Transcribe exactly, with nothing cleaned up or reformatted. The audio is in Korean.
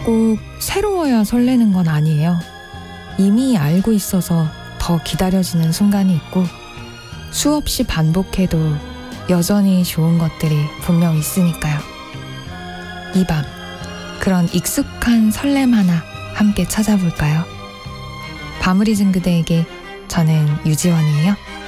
꼭 새로워야 설레는 건 아니에요. 이미 알고 있어서 더 기다려지는 순간이 있고 수없이 반복해도 여전히 좋은 것들이 분명 있으니까요. 이 밤, 그런 익숙한 설렘 하나 함께 찾아볼까요? 밤을 잊은 그대에게 저는 유지원이에요.